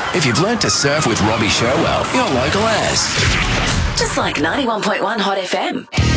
If you've learnt to surf with Robbie Sherwell, your local as. Just like 91.1 Hot FM.